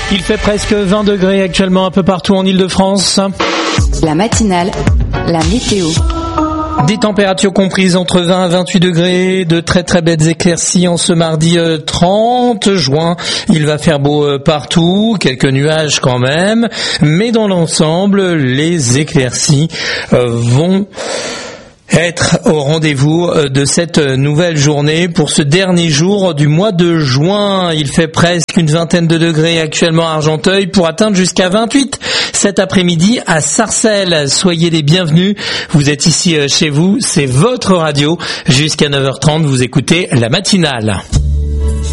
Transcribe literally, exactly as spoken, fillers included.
Il fait presque vingt degrés actuellement un peu partout en Île-de-France. La matinale, la météo. Des températures comprises entre vingt à vingt-huit degrés, de très très belles éclaircies en ce mardi trente juin. Il va faire beau partout, quelques nuages quand même, mais dans l'ensemble, les éclaircies vont être au rendez-vous de cette nouvelle journée pour ce dernier jour du mois de juin. Il fait presque une vingtaine de degrés actuellement à Argenteuil pour atteindre jusqu'à vingt-huit cet après-midi à Sarcelles. Soyez les bienvenus. Vous êtes ici chez vous, c'est votre radio. Jusqu'à neuf heures trente, vous écoutez la matinale.